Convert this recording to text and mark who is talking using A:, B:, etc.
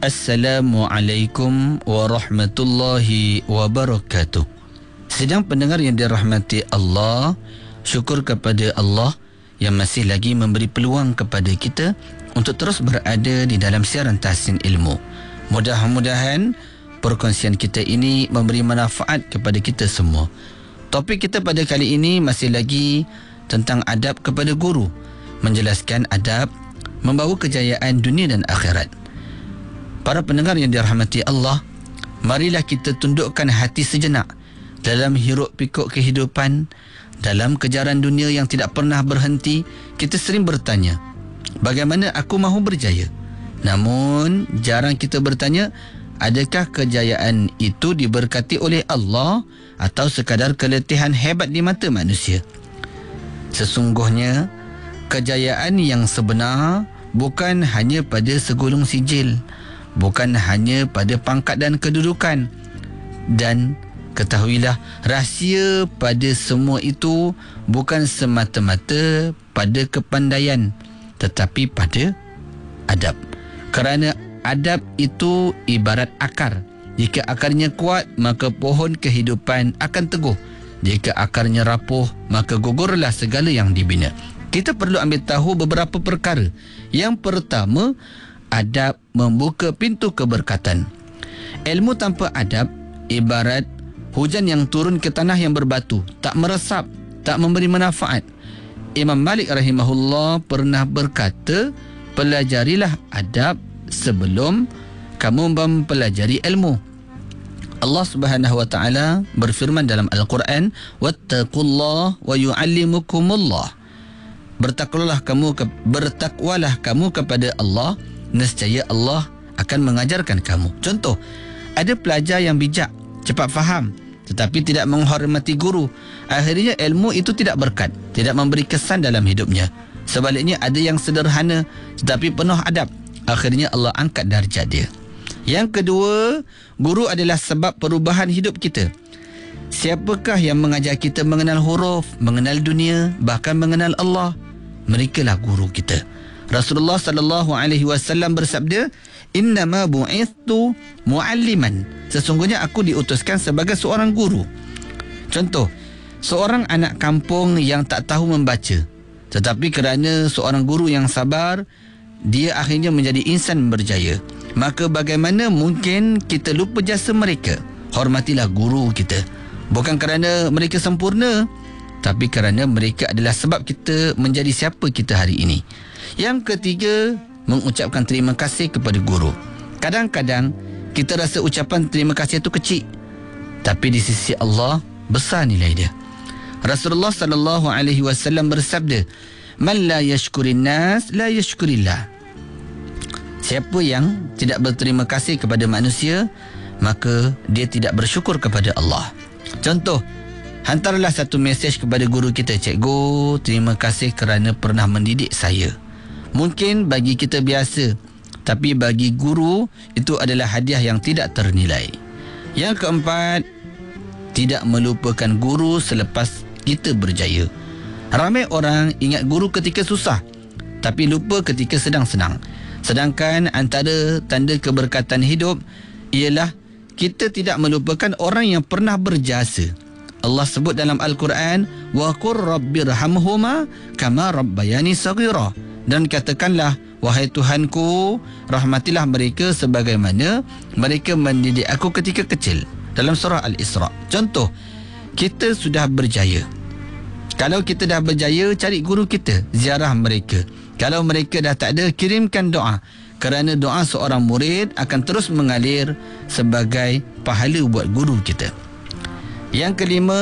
A: Assalamualaikum warahmatullahi wabarakatuh. Sedang pendengar yang dirahmati Allah, syukur kepada Allah yang masih lagi memberi peluang kepada kita untuk terus berada di dalam siaran Tahsin Ilmu. Mudah-mudahan perkongsian kita ini memberi manfaat kepada kita semua. Topik kita pada kali ini masih lagi tentang adab kepada guru, menjelaskan adab membawa kejayaan dunia dan akhirat. Para pendengar yang dirahmati Allah, marilah kita tundukkan hati sejenak dalam hiruk pikuk kehidupan, dalam kejaran dunia yang tidak pernah berhenti. Kita sering bertanya, bagaimana aku mahu berjaya? Namun jarang kita bertanya, adakah kejayaan itu diberkati oleh Allah atau sekadar keletihan hebat di mata manusia? Sesungguhnya kejayaan yang sebenar bukan hanya pada segulung sijil, bukan hanya pada pangkat dan kedudukan. Dan ketahuilah, rahsia pada semua itu bukan semata-mata pada kepandaian, tetapi pada adab. Kerana adab itu ibarat akar. Jika akarnya kuat, maka pohon kehidupan akan teguh. Jika akarnya rapuh, maka gugurlah segala yang dibina. Kita perlu ambil tahu beberapa perkara. Yang pertama, adab membuka pintu keberkatan. Ilmu tanpa adab ibarat hujan yang turun ke tanah yang berbatu, tak meresap, tak memberi manfaat. Imam Malik rahimahullah pernah berkata, pelajarilah adab sebelum kamu mempelajari ilmu. Allah Subhanahu wa taala berfirman dalam Al-Quran, wattaqullah wa yu'allimukumullah. Bertakwalah kamu kepada Allah, nescaya Allah akan mengajarkan kamu. Contoh, ada pelajar yang bijak, cepat faham, tetapi tidak menghormati guru. Akhirnya ilmu itu tidak berkat, tidak memberi kesan dalam hidupnya. Sebaliknya ada yang sederhana tetapi penuh adab. Akhirnya Allah angkat darjat dia. Yang kedua, guru adalah sebab perubahan hidup kita. Siapakah yang mengajar kita mengenal huruf, mengenal dunia, bahkan mengenal Allah? Merekalah guru kita. Rasulullah sallallahu alaihi wasallam bersabda, innama bu'ithtu mu'alliman. Sesungguhnya aku diutuskan sebagai seorang guru. Contoh, seorang anak kampung yang tak tahu membaca, tetapi kerana seorang guru yang sabar, dia akhirnya menjadi insan berjaya. Maka bagaimana mungkin kita lupa jasa mereka? Hormatilah guru kita. Bukan kerana mereka sempurna, tapi kerana mereka adalah sebab kita menjadi siapa kita hari ini. Yang ketiga, mengucapkan terima kasih kepada guru. Kadang-kadang kita rasa ucapan terima kasih itu kecil, tapi di sisi Allah besar nilai dia. Rasulullah sallallahu alaihi wasallam bersabda, man la yashkurin nas la yashkurillah. Siapa yang tidak berterima kasih kepada manusia, maka dia tidak bersyukur kepada Allah. Contoh, hantarlah satu mesej kepada guru kita, cikgu, terima kasih kerana pernah mendidik saya. Mungkin bagi kita biasa, tapi bagi guru itu adalah hadiah yang tidak ternilai. Yang keempat, tidak melupakan guru selepas kita berjaya. Ramai orang ingat guru ketika susah, tapi lupa ketika sedang senang. Sedangkan antara tanda keberkatan hidup ialah kita tidak melupakan orang yang pernah berjasa. Allah sebut dalam Al-Quran, wa qur rabbirhamhuma kama rabbayani saghira. Dan katakanlah, wahai Tuhanku, rahmatilah mereka sebagaimana mereka mendidik aku ketika kecil. Dalam surah Al-Isra. Contoh, kita sudah berjaya. Kalau kita dah berjaya, cari guru kita, ziarah mereka. Kalau mereka dah tak ada, kirimkan doa. Kerana doa seorang murid akan terus mengalir sebagai pahala buat guru kita. Yang kelima,